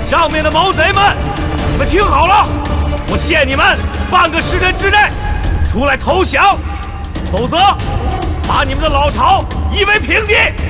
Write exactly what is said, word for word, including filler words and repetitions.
上面的毛贼们，你们听好了，我限你们半个时辰之内出来投降，否则把你们的老巢夷为平地。